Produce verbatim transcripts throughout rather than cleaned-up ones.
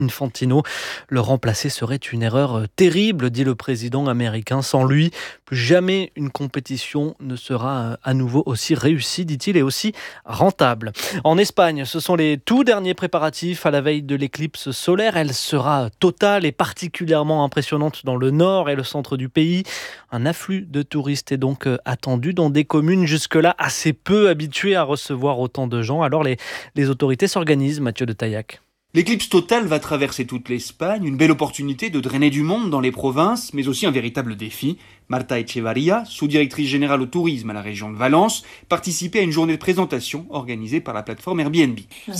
Infantino. Le remplacer serait une erreur terrible, dit le président américain. Sans lui, plus jamais une compétition ne sera à nouveau aussi réussie, dit-il, et aussi rentable. En Espagne, ce sont les tout derniers préparatifs à la veille de l'éclipse solaire. Elle sera totale et particulièrement impressionnante dans le nord et le centre du pays. Un afflux de touristes est donc attendu dans des communes jusque-là assez peu habituées à recevoir autant de gens. Alors les, les autorités s'organisent, Mathieu de Taillac. L'éclipse totale va traverser toute l'Espagne, une belle opportunité de drainer du monde dans les provinces, mais aussi un véritable défi. Marta Echevarria, sous-directrice générale au tourisme à la région de Valence, participait à une journée de présentation organisée par la plateforme Airbnb. Il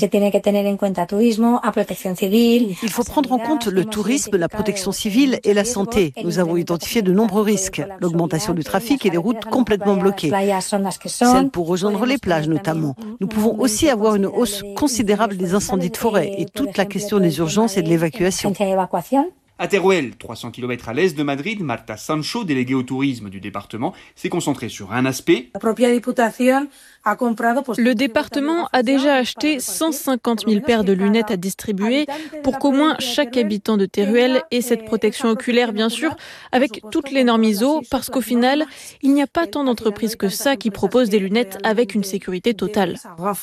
faut prendre en compte le tourisme, la protection civile et la santé. Nous avons identifié de nombreux risques, l'augmentation du trafic et des routes complètement bloquées, celles pour rejoindre les plages notamment. Nous pouvons aussi avoir une hausse considérable des incendies de forêt et toute la question des urgences et de l'évacuation. À Teruel, trois cents kilomètres à l'est de Madrid, Marta Sancho, déléguée au tourisme du département, s'est concentrée sur un aspect. Le département a déjà acheté cent cinquante mille paires de lunettes à distribuer pour qu'au moins chaque habitant de Teruel ait cette protection oculaire, bien sûr, avec toutes les normes I S O, parce qu'au final, il n'y a pas tant d'entreprises que ça qui proposent des lunettes avec une sécurité totale.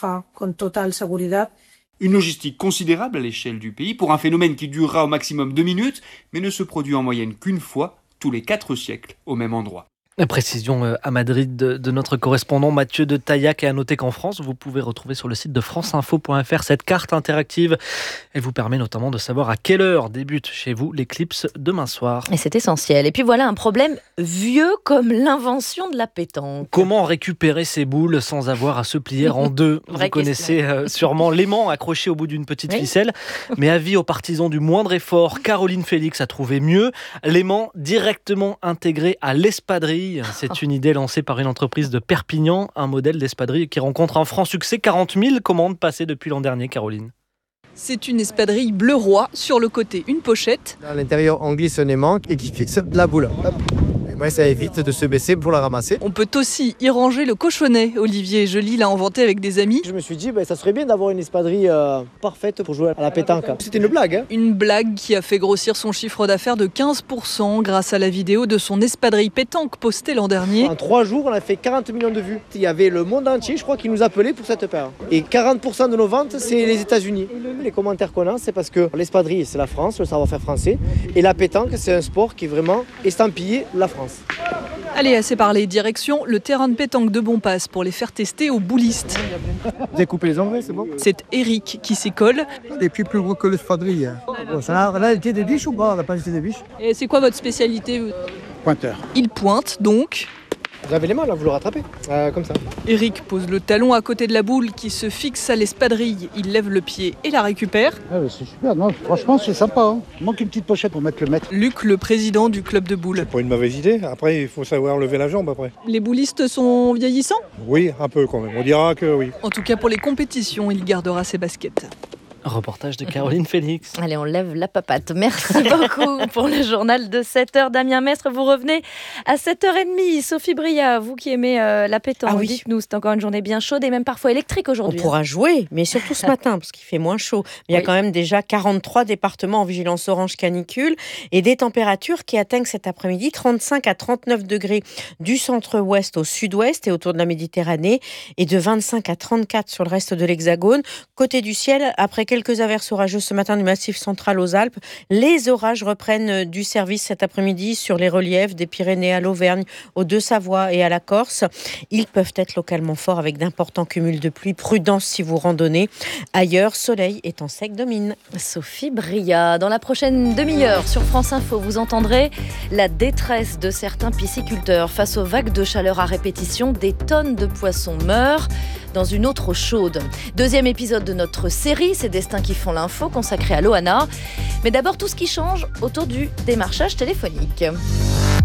Une logistique considérable à l'échelle du pays pour un phénomène qui durera au maximum deux minutes, mais ne se produit en moyenne qu'une fois tous les quatre siècles au même endroit. Précision à Madrid de, de notre correspondant Mathieu de Taillac. Et à noter qu'en France, vous pouvez retrouver sur le site de franceinfo point f r cette carte interactive. Elle vous permet notamment de savoir à quelle heure débute chez vous l'éclicse demain soir. Et c'est essentiel. Et puis voilà un problème vieux comme l'invention de la pétanque. Comment récupérer ces boules sans avoir à se plier en deux? Vous Vraie connaissez euh, sûrement l'aimant accroché au bout d'une petite oui. ficelle. Mais avis aux partisans du moindre effort, Caroline Félix a trouvé mieux. L'aimant directement intégré à l'espadrille. C'est une idée lancée par une entreprise de Perpignan, un modèle d'espadrille qui rencontre un franc succès. quarante mille commandes passées depuis l'an dernier, Caroline. C'est une espadrille bleu roi, sur le côté une pochette. À l'intérieur, on glisse un aimant et qui fixe la boule. Hop. Ouais, ça évite de se baisser pour la ramasser. On peut aussi y ranger le cochonnet. Olivier Joly l'a inventé avec des amis. Je me suis dit, bah, ça serait bien d'avoir une espadrille euh, parfaite pour jouer à la pétanque. C'était une blague. Hein. Une blague qui a fait grossir son chiffre d'affaires de quinze pour cent grâce à la vidéo de son espadrille pétanque postée l'an dernier. En trois jours, on a fait quarante millions de vues. Il y avait le monde entier, je crois, qui nous appelait pour cette paire. Et quarante pour cent de nos ventes, c'est les États-Unis. Les commentaires qu'on a, c'est parce que l'espadrille, c'est la France, le savoir-faire français. Et la pétanque, c'est un sport qui est vraiment estampillé la France. Allez, assez parlé. Direction le terrain de pétanque de Bonpasse pour les faire tester aux boulistes. Vous avez coupé les ongles, c'est bon? C'est Eric qui s'y colle. Des pieds plus gros que l'espadrille. Bon, ça a été des biches ou pas? On n'a pas été des biches. Et c'est quoi votre spécialité? Pointeur. Il pointe donc. Vous avez les mains là, vous le rattrapez, euh, comme ça. Eric pose le talon à côté de la boule qui se fixe à l'espadrille. Il lève le pied et la récupère. Ah, c'est super, non, franchement c'est sympa. Hein. Il manque une petite pochette pour mettre le mètre. Luc, le président du club de boules. C'est pas une mauvaise idée, après il faut savoir lever la jambe après. Les boulistes sont vieillissants? Oui, un peu quand même, on dira que oui. En tout cas pour les compétitions, il gardera ses baskets. Reportage de Caroline Félix. Allez, on lève la papate. Merci beaucoup pour le journal de sept heures. Damien Mestre, vous revenez à sept heures trente. Sophie Bria, vous qui aimez euh, la pétanque, ah oui. Dites-nous, c'est encore une journée bien chaude et même parfois électrique aujourd'hui. On pourra jouer, mais surtout ce matin, parce qu'il fait moins chaud. Mais il y a oui. quand même déjà quarante-trois départements en vigilance orange canicule et des températures qui atteignent cet après-midi trente-cinq à trente-neuf degrés du centre-ouest au sud-ouest et autour de la Méditerranée et de vingt-cinq à trente-quatre sur le reste de l'Hexagone. Côté du ciel, après quelques averses orageuses ce matin du Massif central aux Alpes. Les orages reprennent du service cet après-midi sur les reliefs des Pyrénées à l'Auvergne, aux Deux-Savoie et à la Corse. Ils peuvent être localement forts avec d'importants cumuls de pluie. Prudence si vous randonnez. Ailleurs, soleil et temps sec domine. Sophie Bria. Dans la prochaine demi-heure sur France Info, vous entendrez la détresse de certains pisciculteurs face aux vagues de chaleur à répétition. Des tonnes de poissons meurent dans une eau trop chaude. Deuxième épisode de notre série, C'est Destins qui font l'info, consacré à Loana. Mais d'abord, tout ce qui change autour du démarchage téléphonique.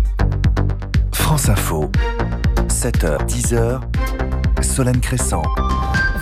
France Info, sept heures dix, Solène Crescent.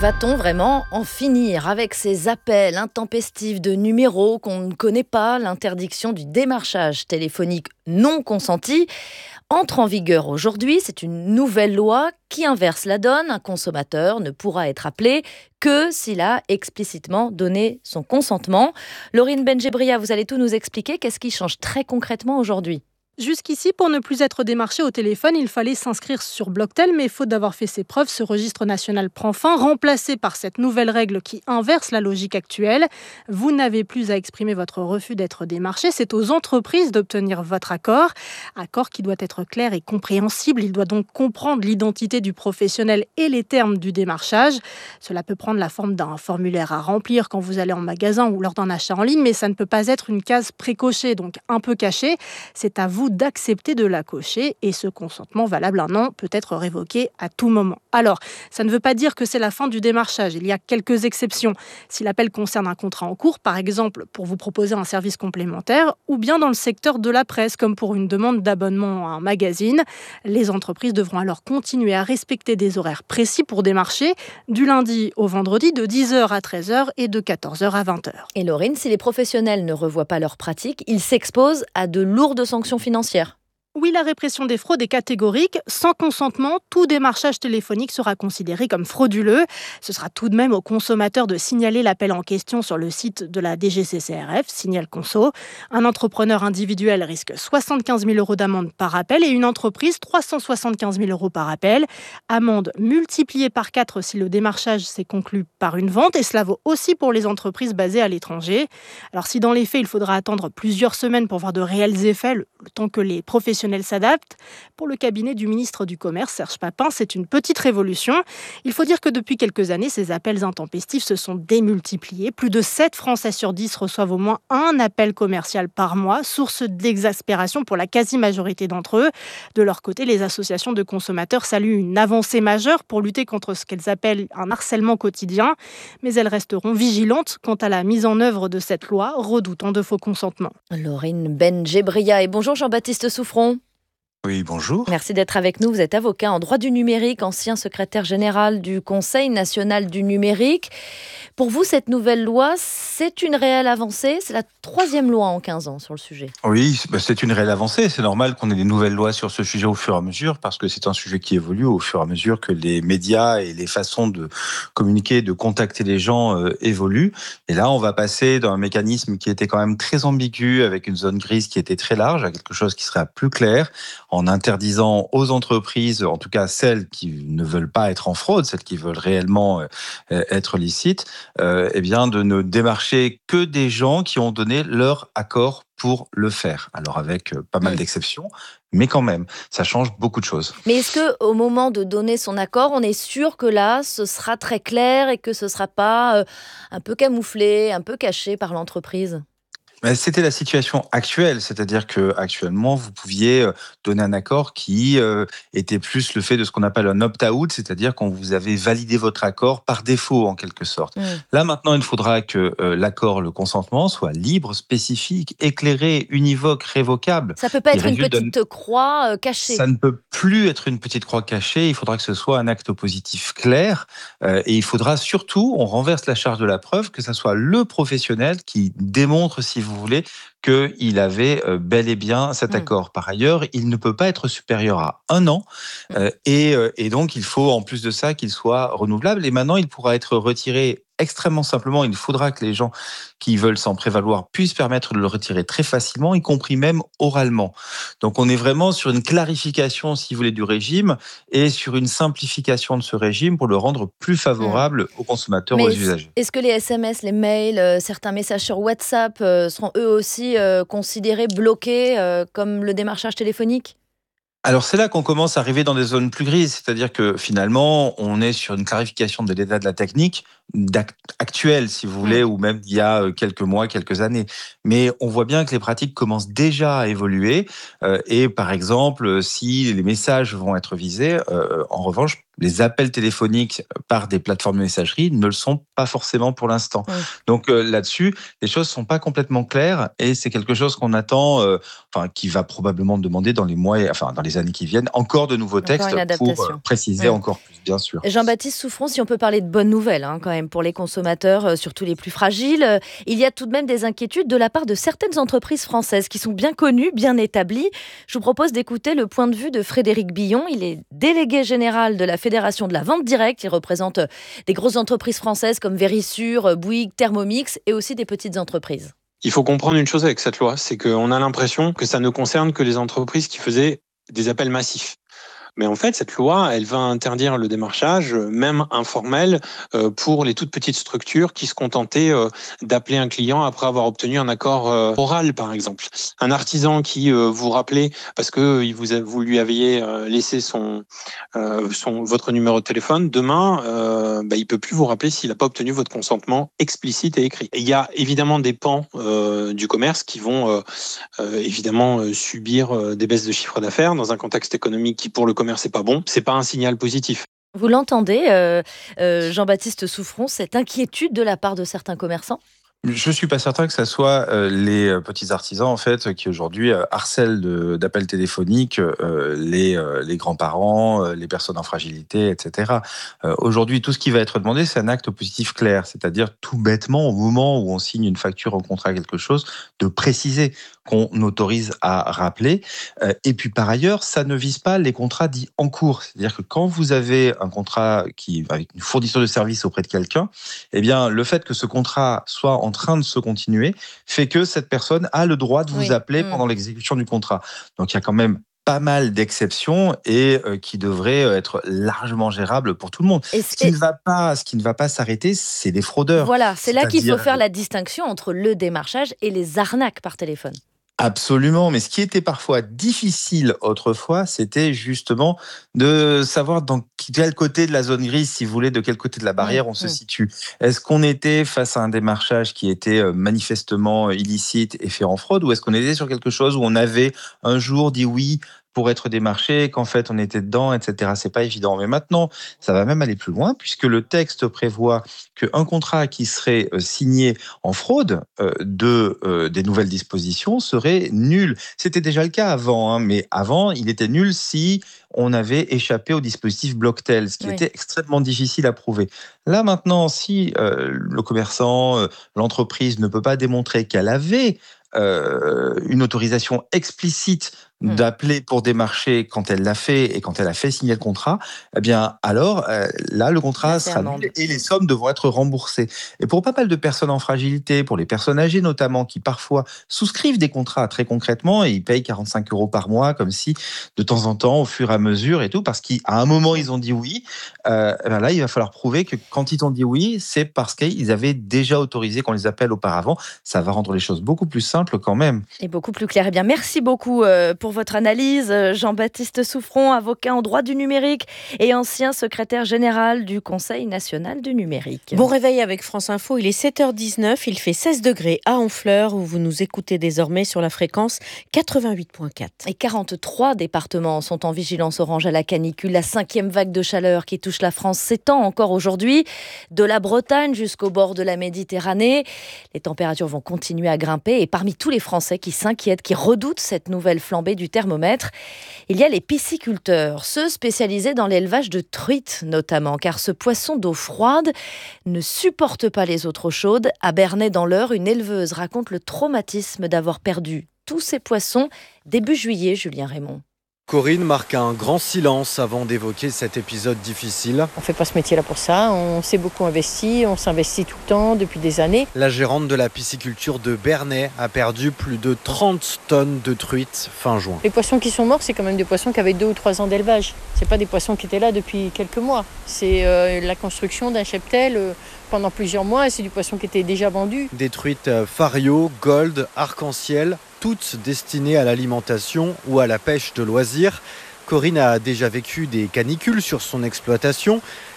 Va-t-on vraiment en finir avec ces appels intempestifs de numéros qu'on ne connaît pas? L'interdiction du démarchage téléphonique non consenti entre en vigueur aujourd'hui. C'est une nouvelle loi qui inverse la donne. Un consommateur ne pourra être appelé que s'il a explicitement donné son consentement. Laurine Benjebria, vous allez tout nous expliquer. Qu'est-ce qui change très concrètement aujourd'hui ? Jusqu'ici, pour ne plus être démarché au téléphone, il fallait s'inscrire sur Blocktel, mais faute d'avoir fait ses preuves, ce registre national prend fin, remplacé par cette nouvelle règle qui inverse la logique actuelle. Vous n'avez plus à exprimer votre refus d'être démarché, c'est aux entreprises d'obtenir votre accord. Accord qui doit être clair et compréhensible, il doit donc comprendre l'identité du professionnel et les termes du démarchage. Cela peut prendre la forme d'un formulaire à remplir quand vous allez en magasin ou lors d'un achat en ligne, mais ça ne peut pas être une case précochée, donc un peu cachée. C'est à vous d'accepter de la cocher et ce consentement valable un an peut être révoqué à tout moment. Alors, ça ne veut pas dire que c'est la fin du démarchage. Il y a quelques exceptions. Si l'appel concerne un contrat en cours, par exemple pour vous proposer un service complémentaire, ou bien dans le secteur de la presse, comme pour une demande d'abonnement à un magazine, les entreprises devront alors continuer à respecter des horaires précis pour démarcher, du lundi au vendredi, de dix heures à treize heures et de quatorze heures à vingt heures. Et Laurine, si les professionnels ne revoient pas leurs pratiques, ils s'exposent à de lourdes sanctions financières. Oui, la répression des fraudes est catégorique. Sans consentement, tout démarchage téléphonique sera considéré comme frauduleux. Ce sera tout de même au consommateur de signaler l'appel en question sur le site de la D G C C R F, Signal Conso. Un entrepreneur individuel risque soixante-quinze mille euros d'amende par appel et une entreprise trois cent soixante-quinze mille euros par appel. Amende multipliée par quatre si le démarchage s'est conclu par une vente et cela vaut aussi pour les entreprises basées à l'étranger. Alors si dans les faits, il faudra attendre plusieurs semaines pour voir de réels effets, le temps que les professionnels s'adaptent, pour le cabinet du ministre du Commerce, Serge Papin, c'est une petite révolution. Il faut dire que depuis quelques années, ces appels intempestifs se sont démultipliés. Plus de sept Français sur dix reçoivent au moins un appel commercial par mois, source d'exaspération pour la quasi-majorité d'entre eux. De leur côté, les associations de consommateurs saluent une avancée majeure pour lutter contre ce qu'elles appellent un harcèlement quotidien, mais elles resteront vigilantes quant à la mise en œuvre de cette loi, redoutant de faux consentements. Laurine Benjebria et bonjour Jean-Baptiste Souffron. Oui, bonjour. Merci d'être avec nous. Vous êtes avocat en droit du numérique, ancien secrétaire général du Conseil national du numérique. Pour vous, cette nouvelle loi, c'est une réelle avancée. C'est la troisième loi en quinze ans sur le sujet. Oui, c'est une réelle avancée. C'est normal qu'on ait des nouvelles lois sur ce sujet au fur et à mesure, parce que c'est un sujet qui évolue au fur et à mesure que les médias et les façons de communiquer, de contacter les gens euh, évoluent. Et là, on va passer d'un mécanisme qui était quand même très ambigu, avec une zone grise qui était très large, à quelque chose qui sera plus clair, en interdisant aux entreprises, en tout cas celles qui ne veulent pas être en fraude, celles qui veulent réellement euh, être licites, euh, eh bien de ne démarcher que des gens qui ont donné leur accord pour le faire. Alors avec euh, pas mal d'exceptions, mais quand même, ça change beaucoup de choses. Mais est-ce qu'au moment de donner son accord, on est sûr que là, ce sera très clair et que ce ne sera pas euh, un peu camouflé, un peu caché par l'entreprise ? C'était la situation actuelle, c'est-à-dire que actuellement vous pouviez donner un accord qui euh, était plus le fait de ce qu'on appelle un opt-out, c'est-à-dire qu'on vous avait validé votre accord par défaut en quelque sorte. Mmh. Là maintenant, il faudra que euh, l'accord, le consentement soit libre, spécifique, éclairé, univoque, révocable. Ça peut pas être une petite d'un... croix euh, cachée. Ça ne peut plus être une petite croix cachée. Il faudra que ce soit un acte positif clair, euh, et il faudra surtout, on renverse la charge de la preuve, que ça soit le professionnel qui démontre si vous vous voulez, qu'il avait bel et bien cet accord. Mmh. Par ailleurs, il ne peut pas être supérieur à un an euh, et, et donc il faut en plus de ça qu'il soit renouvelable et maintenant il pourra être retiré extrêmement simplement. Il faudra que les gens qui veulent s'en prévaloir puissent permettre de le retirer très facilement, y compris même oralement. Donc on est vraiment sur une clarification, si vous voulez, du régime et sur une simplification de ce régime pour le rendre plus favorable mmh. aux consommateurs, Mais aux usagers. Est-ce que les S M S, les mails, euh, certains messages sur WhatsApp euh, seront eux aussi euh, considérés bloqués euh, comme le démarchage téléphonique ? Alors c'est là qu'on commence à arriver dans des zones plus grises, c'est-à-dire que finalement on est sur une clarification de l'état de la technique actuelle, si vous voulez, ou même il y a quelques mois, quelques années. Mais on voit bien que les pratiques commencent déjà à évoluer euh, et par exemple, si les messages vont être visés, euh, en revanche, les appels téléphoniques par des plateformes de messagerie ne le sont pas forcément pour l'instant. Oui. Donc euh, là-dessus, les choses sont pas complètement claires et c'est quelque chose qu'on attend, euh, enfin qui va probablement demander dans les mois, et, enfin dans les années qui viennent, encore de nouveaux textes pour euh, préciser oui. encore plus, bien sûr. Jean-Baptiste Souffron, si on peut parler de bonnes nouvelles hein, quand même pour les consommateurs, euh, surtout les plus fragiles, euh, il y a tout de même des inquiétudes de la part de certaines entreprises françaises qui sont bien connues, bien établies. Je vous propose d'écouter le point de vue de Frédéric Billon. Il est délégué général de la Fédération de la vente directe. Il représente des grosses entreprises françaises comme Verisure, Bouygues, Thermomix et aussi des petites entreprises. Il faut comprendre une chose avec cette loi, c'est qu'on a l'impression que ça ne concerne que les entreprises qui faisaient des appels massifs. Mais en fait, cette loi, elle va interdire le démarchage, même informel, pour les toutes petites structures qui se contentaient d'appeler un client après avoir obtenu un accord oral, par exemple. Un artisan qui vous rappelait parce que vous, vous lui aviez laissé son, son, votre numéro de téléphone, demain, euh, bah, il ne peut plus vous rappeler s'il n'a pas obtenu votre consentement explicite et écrit. Et il y a évidemment des pans euh, du commerce qui vont euh, euh, évidemment subir euh, des baisses de chiffre d'affaires dans un contexte économique qui, pour le commerce, c'est pas bon, c'est pas un signal positif. Vous l'entendez, euh, euh, Jean-Baptiste Souffron, cette inquiétude de la part de certains commerçants ? Je ne suis pas certain que ce soit euh, les petits artisans en fait qui aujourd'hui euh, harcèlent de, d'appels téléphoniques euh, les, euh, les grands-parents, euh, les personnes en fragilité, et cetera. Euh, aujourd'hui, tout ce qui va être demandé, c'est un acte positif clair, c'est-à-dire tout bêtement au moment où on signe une facture, un contrat, quelque chose, de préciser qu'on autorise à rappeler. Euh, et puis par ailleurs, ça ne vise pas les contrats dits en cours, c'est-à-dire que quand vous avez un contrat qui avec une fourniture de service auprès de quelqu'un, eh bien le fait que ce contrat soit en en train de se continuer, fait que cette personne a le droit de vous oui. appeler mmh. pendant l'exécution du contrat. Donc il y a quand même pas mal d'exceptions et euh, qui devraient être largement gérables pour tout le monde. Et ce qui ne va pas, ce qui ne va pas s'arrêter, c'est les fraudeurs. Voilà, c'est là qu'il faut faire la distinction entre le démarchage et les arnaques par téléphone. Absolument, mais ce qui était parfois difficile autrefois, c'était justement de savoir dans quel côté de la zone grise, si vous voulez, de quel côté de la barrière on mmh. se situe. Est-ce qu'on était face à un démarchage qui était manifestement illicite et fait en fraude, ou est-ce qu'on était sur quelque chose où on avait un jour dit oui pour être démarché, qu'en fait on était dedans, et cetera. C'est pas évident. Mais maintenant, ça va même aller plus loin, puisque le texte prévoit qu'un contrat qui serait signé en fraude euh, de euh, des nouvelles dispositions serait nul. C'était déjà le cas avant, hein, mais avant, il était nul si on avait échappé au dispositif Blocktel, ce qui oui. était extrêmement difficile à prouver. Là maintenant, si euh, le commerçant, euh, l'entreprise ne peut pas démontrer qu'elle avait euh, une autorisation explicite d'appeler pour démarcher quand elle l'a fait et quand elle a fait signer le contrat, eh bien alors euh, là le contrat Merci sera nul et les sommes devront être remboursées. Et pour pas mal de personnes en fragilité, pour les personnes âgées notamment, qui parfois souscrivent des contrats très concrètement et ils payent quarante-cinq euros par mois comme si de temps en temps, au fur et à mesure et tout, parce qu'à un moment ils ont dit oui, euh, ben là il va falloir prouver que quand ils ont dit oui, c'est parce qu'ils avaient déjà autorisé qu'on les appelle auparavant. Ça va rendre les choses beaucoup plus simples quand même. Et beaucoup plus claires. Eh bien merci beaucoup euh, pour votre analyse. Jean-Baptiste Souffron, avocat en droit du numérique et ancien secrétaire général du Conseil national du numérique. Bon réveil avec France Info, il est sept heures dix-neuf, il fait seize degrés à Honfleur où vous nous écoutez désormais sur la fréquence quatre-vingt-huit virgule quatre. Et quarante-trois départements sont en vigilance orange à la canicule. La cinquième vague de chaleur qui touche la France s'étend encore aujourd'hui, de la Bretagne jusqu'au bord de la Méditerranée. Les températures vont continuer à grimper et parmi tous les Français qui s'inquiètent, qui redoutent cette nouvelle flambée du thermomètre, il y a les pisciculteurs, ceux spécialisés dans l'élevage de truites notamment, car ce poisson d'eau froide ne supporte pas les eaux trop chaudes. À Bernay dans l'Eure, une éleveuse raconte le traumatisme d'avoir perdu tous ses poissons début juillet, Julien Raymond. Corinne marque un grand silence avant d'évoquer cet épisode difficile. On ne fait pas ce métier-là pour ça, on s'est beaucoup investi, on s'investit tout le temps depuis des années. La gérante de la pisciculture de Bernay a perdu plus de trente tonnes de truites fin juin. Les poissons qui sont morts, c'est quand même des poissons qui avaient deux ou trois ans d'élevage. C'est pas des poissons qui étaient là depuis quelques mois. C'est euh, la construction d'un cheptel euh, pendant plusieurs mois et c'est du poisson qui était déjà vendu. Des truites Fario, Gold, Arc-en-Ciel, toutes destinées à l'alimentation ou à la pêche de loisirs. Corinne a déjà vécu des canicules sur son exploitation.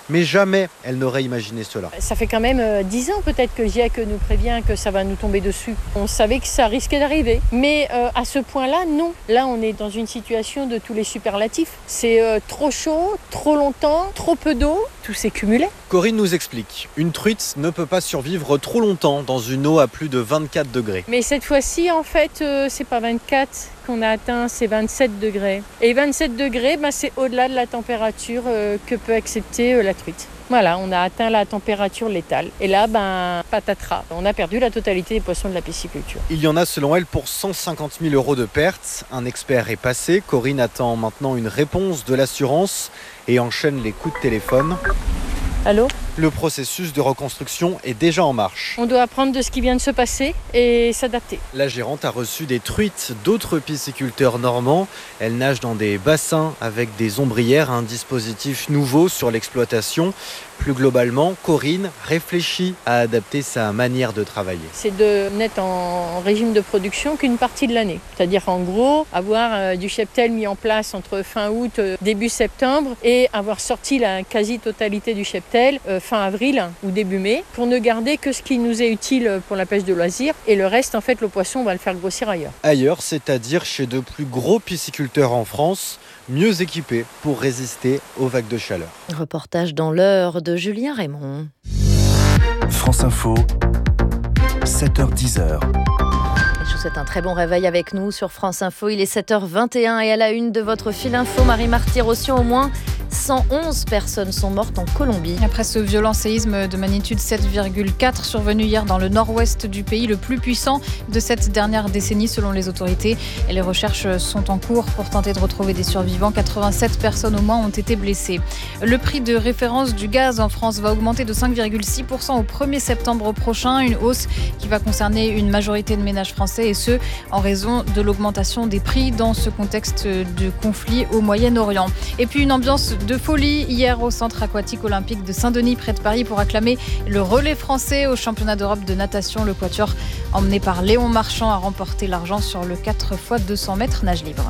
Mais jamais elle n'aurait imaginé cela. Ça fait quand même dix ans peut-être que le G I E C nous prévient que ça va nous tomber dessus. On savait que ça risquait d'arriver. Mais euh, à ce point-là, non. Là, on est dans une situation de tous les superlatifs. C'est euh, trop chaud, trop longtemps, trop peu d'eau. Tout s'est cumulé. Corinne nous explique. Une truite ne peut pas survivre trop longtemps dans une eau à plus de vingt-quatre degrés. Mais cette fois-ci, en fait, euh, c'est pas vingt-quatre qu'on a atteint, c'est vingt-sept degrés. Et vingt-sept degrés, ben, c'est au-delà de la température euh, que peut accepter euh, la truite. Voilà, on a atteint la température létale. Et là, ben, patatras. On a perdu la totalité des poissons de la pisciculture. Il y en a selon elle pour cent cinquante mille euros de pertes. Un expert est passé. Corinne attend maintenant une réponse de l'assurance et enchaîne les coups de téléphone. Allô ? Le processus de reconstruction est déjà en marche. On doit apprendre de ce qui vient de se passer et s'adapter. La gérante a reçu des truites d'autres pisciculteurs normands. Elle nage dans des bassins avec des ombrières, un dispositif nouveau sur l'exploitation. Plus globalement, Corinne réfléchit à adapter sa manière de travailler. C'est de n'être en régime de production qu'une partie de l'année. C'est-à-dire en gros, avoir euh, du cheptel mis en place entre fin août, euh, début septembre et avoir sorti la quasi-totalité du cheptel euh, fin avril ou début mai pour ne garder que ce qui nous est utile pour la pêche de loisir et le reste, en fait, le poisson, on va le faire grossir ailleurs. Ailleurs, c'est-à-dire chez de plus gros pisciculteurs en France, mieux équipés pour résister aux vagues de chaleur. Reportage dans l'heure de Julien Raymond. France Info, sept heures dix. Je vous souhaite un très bon réveil avec nous sur France Info. Il est sept heures vingt et un et à la une de votre fil info, Marie-Marty Rossian, au moins cent onze personnes sont mortes en Colombie. Après ce violent séisme de magnitude sept virgule quatre survenu hier dans le nord-ouest du pays, le plus puissant de cette dernière décennie selon les autorités. Et les recherches sont en cours pour tenter de retrouver des survivants. quatre-vingt-sept personnes au moins ont été blessées. Le prix de référence du gaz en France va augmenter de cinq virgule six pour cent au premier septembre prochain. Une hausse qui va concerner une majorité de ménages français et ce, en raison de l'augmentation des prix dans ce contexte de conflit au Moyen-Orient. Et puis une ambiance de folie hier au centre aquatique olympique de Saint-Denis près de Paris pour acclamer le relais français au championnat d'Europe de natation. Le quatuor emmené par Léon Marchand a remporté l'argent sur le quatre fois deux cents mètres nage libre.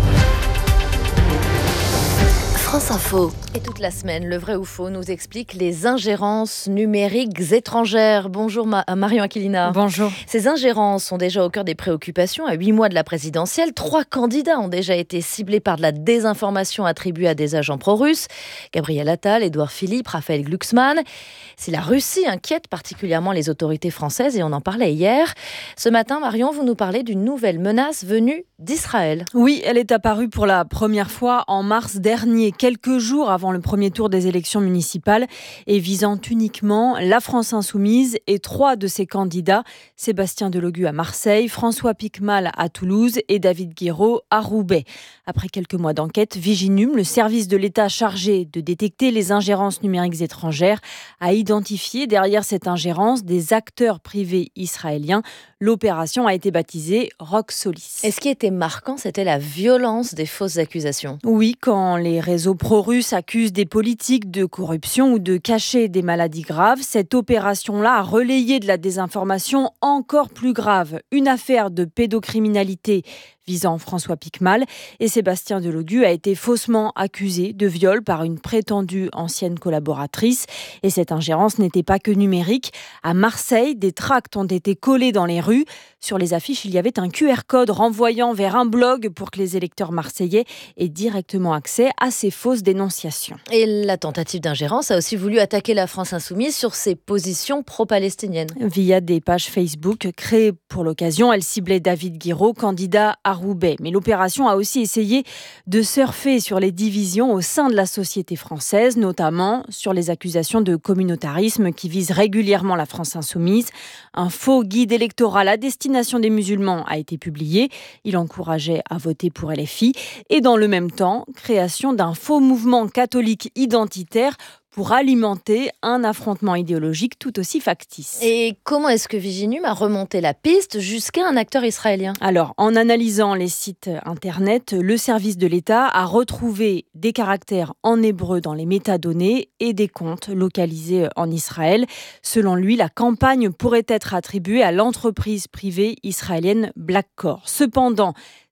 France Info. Et toute la semaine, le vrai ou faux nous explique les ingérences numériques étrangères. Bonjour Ma- Marion Aquilina. Bonjour. Ces ingérences sont déjà au cœur des préoccupations. À huit mois de la présidentielle, trois candidats ont déjà été ciblés par de la désinformation attribuée à des agents pro-russes. Gabriel Attal, Édouard Philippe, Raphaël Glucksmann. Si la Russie inquiète particulièrement les autorités françaises, et on en parlait hier, ce matin, Marion, vous nous parlez d'une nouvelle menace venue d'Israël. Oui, elle est apparue pour la première fois en mars dernier, quelques jours avant le premier tour des élections municipales et visant uniquement la France insoumise et trois de ses candidats, Sébastien Delogu à Marseille, François Piquemal à Toulouse et David Guiraud à Roubaix. Après quelques mois d'enquête, Viginum, le service de l'État chargé de détecter les ingérences numériques étrangères, a identifié derrière cette ingérence des acteurs privés israéliens. L'opération a été baptisée Rock Solis. Et ce qui était marquant, c'était la violence des fausses accusations. Oui, quand les réseaux pro-russes accusent des politiques de corruption ou de cacher des maladies graves, cette opération-là a relayé de la désinformation encore plus grave. Une affaire de pédocriminalité visant François Piquemal et Sébastien Delogu a été faussement accusé de viol par une prétendue ancienne collaboratrice. Et cette ingérence n'était pas que numérique. À Marseille, des tracts ont été collés dans les rues. Sur les affiches, il y avait un Q R code renvoyant vers un blog pour que les électeurs marseillais aient directement accès à ces fausses dénonciations. Et la tentative d'ingérence a aussi voulu attaquer la France insoumise sur ses positions pro-palestiniennes. Via des pages Facebook créées pour l'occasion, elle ciblait David Guiraud, candidat à Roubaix. Mais l'opération a aussi essayé de surfer sur les divisions au sein de la société française, notamment sur les accusations de communautarisme qui visent régulièrement la France insoumise. Un faux guide électoral à destination des musulmans a été publié. Il encourageait à voter pour L F I. Et dans le même temps, création d'un faux mouvement catholique identitaire pour alimenter un affrontement idéologique tout aussi factice. Et comment est-ce que Viginum a remonté la piste jusqu'à un acteur israélien ? Alors, en analysant les sites internet, le service de l'État a retrouvé des caractères en hébreu dans les métadonnées et des comptes localisés en Israël. Selon lui, la campagne pourrait être attribuée à l'entreprise privée israélienne Blackcore. Cependant,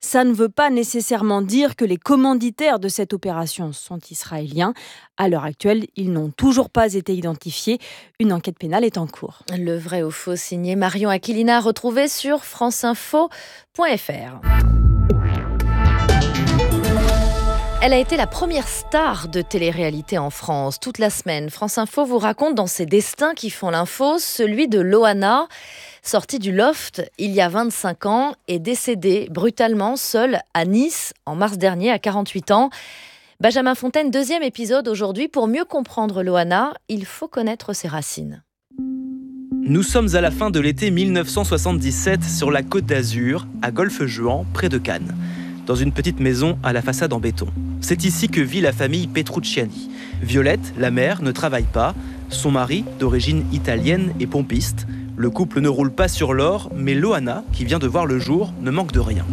Ça ne veut pas nécessairement dire que les commanditaires de cette opération sont israéliens. À l'heure actuelle, ils n'ont toujours pas été identifiés. Une enquête pénale est en cours. Le vrai ou faux signé Marion Aquilina, retrouvé sur franceinfo point f r. Elle a été la première star de télé-réalité en France. Toute la semaine, France Info vous raconte dans ses destins qui font l'info, celui de Loana, sortie du loft il y a vingt-cinq ans et décédée brutalement seule à Nice en mars dernier à quarante-huit ans. Benjamin Fontaine, deuxième épisode aujourd'hui. Pour mieux comprendre Loana, il faut connaître ses racines. Nous sommes à la fin de l'été mille neuf cent soixante-dix-sept sur la Côte d'Azur, à Golfe-Juan, près de Cannes, dans une petite maison à la façade en béton. C'est ici que vit la famille Petrucciani. Violette, la mère, ne travaille pas. Son mari, d'origine italienne, est pompiste. Le couple ne roule pas sur l'or, mais Loana, qui vient de voir le jour, ne manque de rien.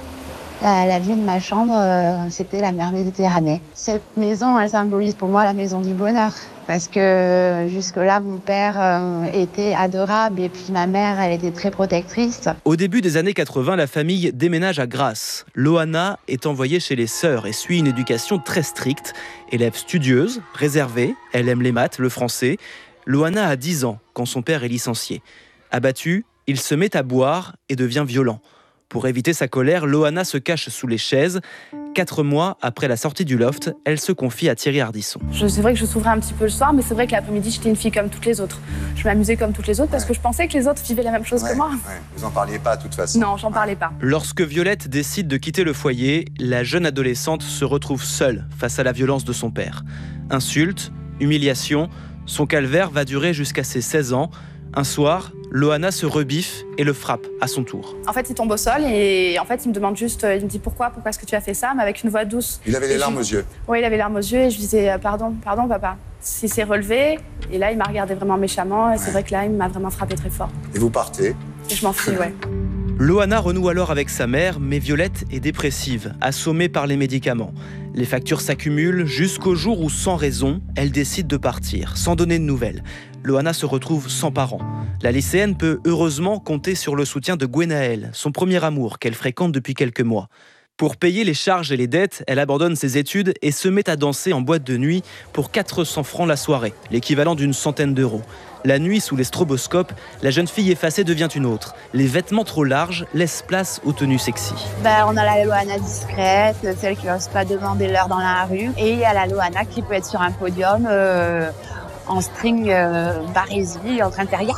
La, la vue de ma chambre, euh, c'était la mer Méditerranée. Cette maison, elle symbolise pour moi la maison du bonheur. Parce que jusque-là, mon père euh, était adorable et puis ma mère, elle était très protectrice. Au début des années quatre-vingts, la famille déménage à Grasse. Loana est envoyée chez les sœurs et suit une éducation très stricte. Élève studieuse, réservée, elle aime les maths, le français. Loana a dix ans quand son père est licencié. Abattu, il se met à boire et devient violent. Pour éviter sa colère, Loana se cache sous les chaises. Quatre mois après la sortie du loft, elle se confie à Thierry Ardisson. Je, c'est vrai que je s'ouvrais un petit peu le soir, mais c'est vrai que l'après-midi, j'étais une fille comme toutes les autres. Je m'amusais comme toutes les autres parce que je pensais que les autres vivaient la même chose ouais, que moi. Ouais. Vous en parliez pas de toute façon. Non, j'en parlais pas. Lorsque Violette décide de quitter le foyer, la jeune adolescente se retrouve seule face à la violence de son père. Insultes, humiliations, son calvaire va durer jusqu'à ses seize ans. Un soir, Loana se rebiffe et le frappe à son tour. En fait, il tombe au sol et en fait, il me demande juste, il me dit pourquoi, pourquoi est-ce que tu as fait ça, mais avec une voix douce. Il avait les larmes je... aux yeux. Oui, il avait les larmes aux yeux et je lui disais pardon, pardon papa. Il s'est relevé et là, il m'a regardé vraiment méchamment et ouais. C'est vrai que là, il m'a vraiment frappé très fort. Et vous partez ? Et je m'enfuis, ouais. Loana renoue alors avec sa mère, mais Violette est dépressive, assommée par les médicaments. Les factures s'accumulent jusqu'au jour où, sans raison, elle décide de partir, sans donner de nouvelles. Loana se retrouve sans parents. La lycéenne peut heureusement compter sur le soutien de Gwenaël, son premier amour qu'elle fréquente depuis quelques mois. Pour payer les charges et les dettes, elle abandonne ses études et se met à danser en boîte de nuit pour quatre cents francs la soirée, l'équivalent d'une centaine d'euros. La nuit, sous les stroboscopes, la jeune fille effacée devient une autre. Les vêtements trop larges laissent place aux tenues sexy. Ben, on a la Loana discrète, celle qui n'ose pas demander l'heure dans la rue. Et il y a la Loana qui peut être sur un podium euh, en string euh, barésie, en train de faire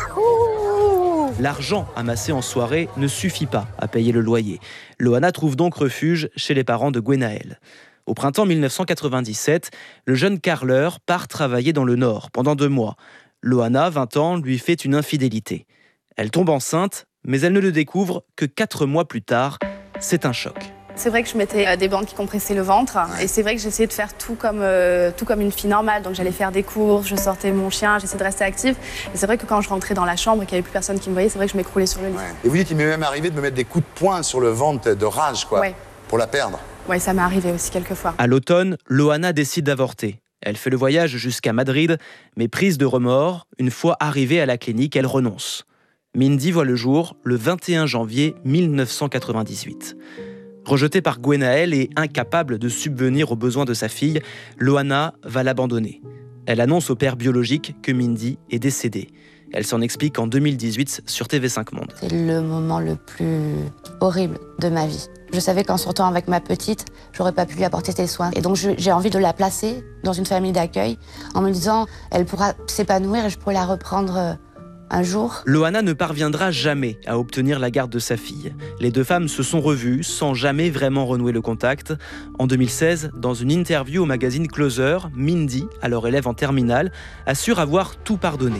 yahoo. L'argent amassé en soirée ne suffit pas à payer le loyer. Loana trouve donc refuge chez les parents de Gwenaël. Au printemps mille neuf cent quatre-vingt-dix-sept, le jeune carreleur part travailler dans le Nord pendant deux mois. Loana, vingt ans, lui fait une infidélité. Elle tombe enceinte, mais elle ne le découvre que quatre mois plus tard. C'est un choc. C'est vrai que je mettais des bandes qui compressaient le ventre et c'est vrai que j'essayais de faire tout comme, euh, tout comme une fille normale. Donc j'allais faire des courses, je sortais mon chien, j'essayais de rester active. Et c'est vrai que quand je rentrais dans la chambre et qu'il n'y avait plus personne qui me voyait, c'est vrai que je m'écroulais sur le lit. Ouais. Et vous dites qu'il m'est même arrivé de me mettre des coups de poing sur le ventre de rage, quoi, ouais. Pour la perdre. Oui, ça m'est arrivé aussi quelques fois. À l'automne, Loana décide d'avorter. Elle fait le voyage jusqu'à Madrid, mais prise de remords, une fois arrivée à la clinique, elle renonce. Mindy voit le jour le vingt et un janvier mille neuf cent quatre-vingt-dix-huit. Rejetée par Gwenaël et incapable de subvenir aux besoins de sa fille, Loana va l'abandonner. Elle annonce au père biologique que Mindy est décédée. Elle s'en explique en deux mille dix-huit sur T V cinq Monde. C'est le moment le plus horrible de ma vie. Je savais qu'en sortant avec ma petite, j'aurais pas pu lui apporter ses soins. Et donc j'ai envie de la placer dans une famille d'accueil en me disant elle pourra s'épanouir et je pourrai la reprendre un jour. Loana ne parviendra jamais à obtenir la garde de sa fille. Les deux femmes se sont revues sans jamais vraiment renouer le contact. En deux mille seize, dans une interview au magazine Closer, Mindy, alors élève en terminale, assure avoir tout pardonné.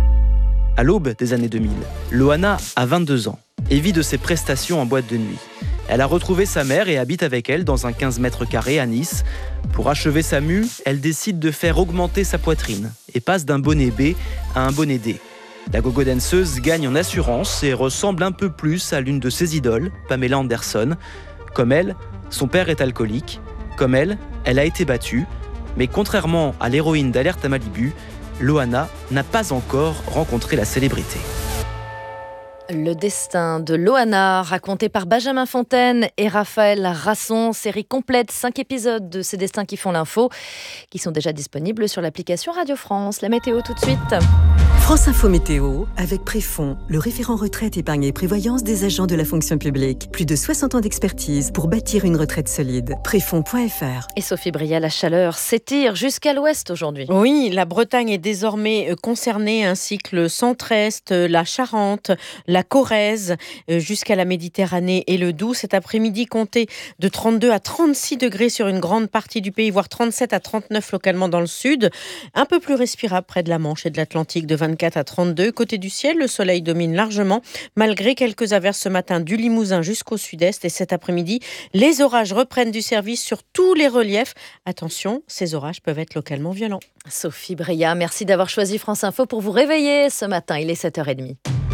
À l'aube des années deux mille, Loana a vingt-deux ans et vit de ses prestations en boîte de nuit. Elle a retrouvé sa mère et habite avec elle dans un quinze mètres carrés à Nice. Pour achever sa mue, elle décide de faire augmenter sa poitrine et passe d'un bonnet B à un bonnet D. La gogo danseuse gagne en assurance et ressemble un peu plus à l'une de ses idoles, Pamela Anderson. Comme elle, son père est alcoolique. Comme elle, elle a été battue. Mais contrairement à l'héroïne d'Alerte à Malibu, Loana n'a pas encore rencontré la célébrité. Le destin de Loana, raconté par Benjamin Fontaine et Raphaël Rasson. Série complète, cinq épisodes de ces destins qui font l'info, qui sont déjà disponibles sur l'application Radio France. La météo tout de suite. France Info Météo, avec Préfond, le référent retraite, épargne et prévoyance des agents de la fonction publique. Plus de soixante ans d'expertise pour bâtir une retraite solide. Préfond point f r. Et Sophie Bria, la chaleur s'étire jusqu'à l'ouest aujourd'hui. Oui, la Bretagne est désormais concernée, ainsi que le centre-est, la Charente, la Corrèze, jusqu'à la Méditerranée et le Doubs. Cet après-midi, comptez de trente-deux à trente-six degrés sur une grande partie du pays, voire trente-sept à trente-neuf localement dans le sud. Un peu plus respirable près de la Manche et de l'Atlantique, de vingt-quatre à trente-deux. Côté du ciel, le soleil domine largement, malgré quelques averses ce matin du Limousin jusqu'au sud-est. Et cet après-midi, les orages reprennent du service sur tous les reliefs. Attention, ces orages peuvent être localement violents. Sophie Bria, merci d'avoir choisi France Info pour vous réveiller ce matin. Il est sept heures trente.